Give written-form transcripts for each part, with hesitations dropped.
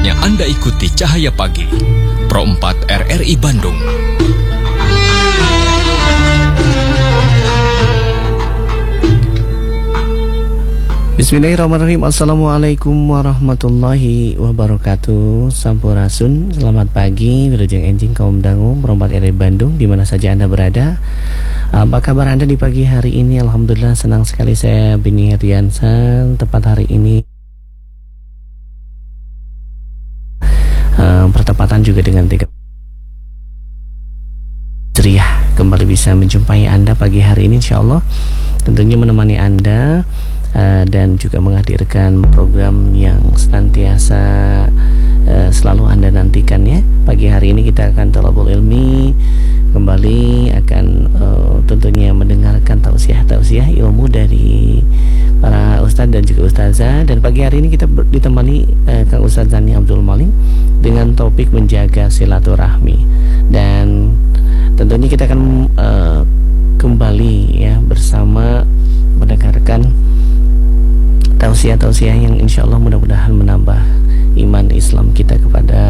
Saatnya Anda ikuti Cahaya Pagi, Pro 4 RRI Bandung. Bismillahirrahmanirrahim. Assalamualaikum warahmatullahi wabarakatuh. Sampurasun, selamat pagi Wilujeng Enjing kaum dangu Pro 4 RRI Bandung, dimana saja Anda berada. Apa kabar Anda di pagi hari ini? Alhamdulillah senang sekali saya Bini Riansan. Tepat hari ini pertepatan juga dengan 3 Hijriah, kembali bisa menjumpai Anda pagi hari ini insyaallah, tentunya menemani Anda dan juga menghadirkan program yang senantiasa selalu Anda nantikan ya. Pagi hari ini kita akan thalabul ilmi, kembali akan tentunya mendengarkan tausiah ilmu dari para ustadz dan juga ustazah. Dan pagi hari ini kita ditemani Kang Ustadz Zani Abdul Malik dengan topik menjaga silaturahmi. Dan tentunya kita akan kembali ya bersama mendengarkan tausiah-tausiah yang insya Allah mudah-mudahan menambah iman Islam kita kepada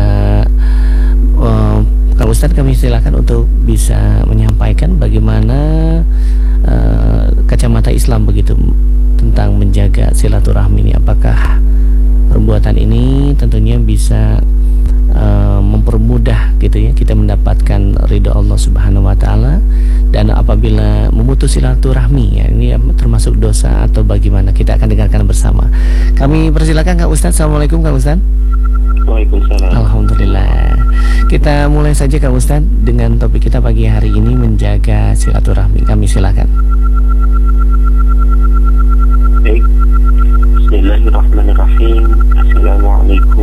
Kang Ustadz. Kami silakan untuk bisa menyampaikan bagaimana kacamata Islam begitu tentang menjaga silaturahmi ini. Apakah perbuatan ini tentunya bisa mempermudah gitu ya kita mendapatkan ridha Allah Subhanahu wa taala, dan apabila memutus silaturahmi ya ini termasuk dosa atau bagaimana, kita akan dengarkan bersama. Kami persilakan Kang Ustadz. Assalamualaikum Kang Ustadz. Waalaikumsalam. Alhamdulillah. Kita mulai saja Kang Ustadz dengan topik kita pagi hari ini, menjaga silaturahmi. Kami silakan. Baik. Bismillahirrahmanirrahim. Assalamualaikum